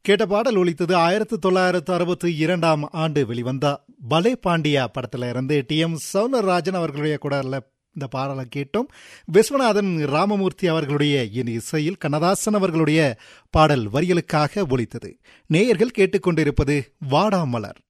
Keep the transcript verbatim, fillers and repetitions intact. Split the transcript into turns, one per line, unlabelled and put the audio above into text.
கேட்ட பாடல் ஒலித்தது ஆயிரத்தி தொள்ளாயிரத்து அறுபத்தி இரண்டாம் ஆண்டு வெளிவந்த பலே பாண்டியா படத்துல இருந்து டி எம் சௌந்தரராஜன் அவர்களுடைய குரல்ல இந்த பாடலை கேட்டோம். விஸ்வநாதன் ராமமூர்த்தி அவர்களுடைய இசையில் கண்ணதாசன் அவர்களுடைய பாடல் வரிகளுக்காக ஒலித்தது. நேயர்கள் கேட்டுக்கொண்டிருப்பது வாடாமலர்.